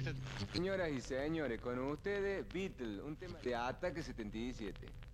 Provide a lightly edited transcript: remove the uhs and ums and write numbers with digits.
Escucha. Señoras y señores, con ustedes, Beatle, un tema de Ataque 77.